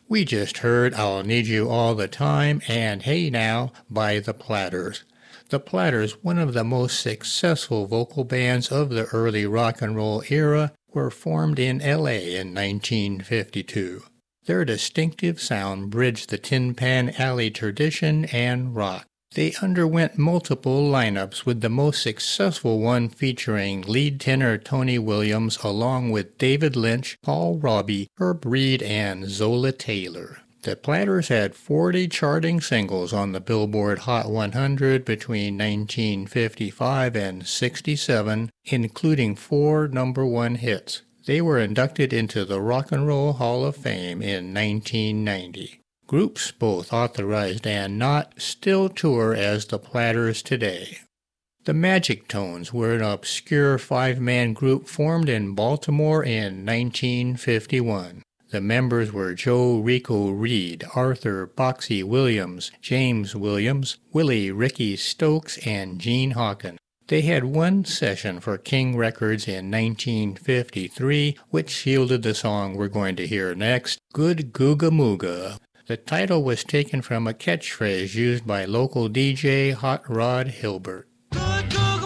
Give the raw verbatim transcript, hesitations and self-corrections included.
We just heard I'll Need You All the Time and Hey Now by the Platters. The Platters, one of the most successful vocal bands of the early rock and roll era, were formed in L A in nineteen fifty-two. Their distinctive sound bridged the Tin Pan Alley tradition and rock. They underwent multiple lineups, with the most successful one featuring lead tenor Tony Williams along with David Lynch, Paul Robbie, Herb Reed, and Zola Taylor. The Platters had forty charting singles on the Billboard Hot one hundred between nineteen fifty-five and sixty-seven, including four number one hits. They were inducted into the Rock and Roll Hall of Fame in nineteen ninety. Groups, both authorized and not, still tour as the Platters today. The Magic Tones were an obscure five-man group formed in Baltimore in nineteen fifty-one. The members were Joe Rico Reed, Arthur Boxy Williams, James Williams, Willie Ricky Stokes, and Gene Hawkins. They had one session for King Records in nineteen fifty-three, which yielded the song we're going to hear next, Good Googa Mooga. The title was taken from a catchphrase used by local D J Hot Rod Hilbert.